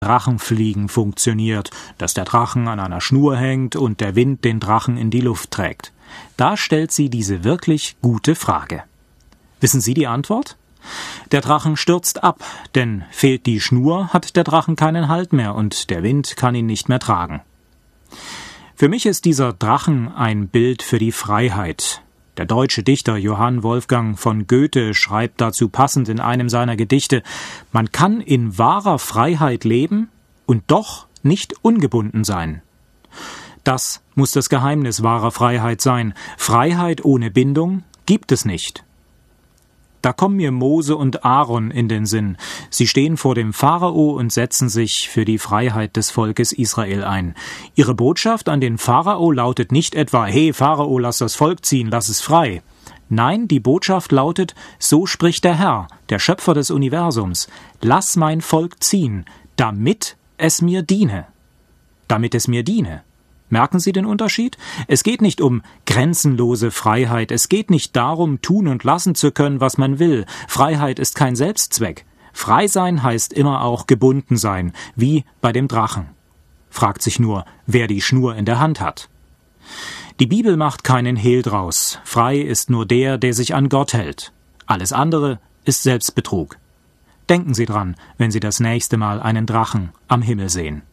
Drachenfliegen funktioniert, dass der Drachen an einer Schnur hängt und der Wind den Drachen in die Luft trägt. Da stellt sie diese wirklich gute Frage. Wissen Sie die Antwort? Der Drachen stürzt ab, denn fehlt die Schnur, hat der Drachen keinen Halt mehr und der Wind kann ihn nicht mehr tragen. Für mich ist dieser Drachen ein Bild für die Freiheit. Der deutsche Dichter Johann Wolfgang von Goethe schreibt dazu passend in einem seiner Gedichte: Man kann in wahrer Freiheit leben und doch nicht ungebunden sein. Das muss das Geheimnis wahrer Freiheit sein. Freiheit ohne Bindung gibt es nicht. Da kommen mir Mose und Aaron in den Sinn. Sie stehen vor dem Pharao und setzen sich für die Freiheit des Volkes Israel ein. Ihre Botschaft an den Pharao lautet nicht etwa: Hey Pharao, lass das Volk ziehen, lass es frei. Nein, die Botschaft lautet: So spricht der Herr, der Schöpfer des Universums: Lass mein Volk ziehen, damit es mir diene. Damit es mir diene. Merken Sie den Unterschied? Es geht nicht um grenzenlose Freiheit, es geht nicht darum, tun und lassen zu können, was man will. Freiheit ist kein Selbstzweck. Frei sein heißt immer auch gebunden sein, wie bei dem Drachen. Fragt sich nur, wer die Schnur in der Hand hat. Die Bibel macht keinen Hehl draus. Frei ist nur der, der sich an Gott hält. Alles andere ist Selbstbetrug. Denken Sie dran, wenn Sie das nächste Mal einen Drachen am Himmel sehen.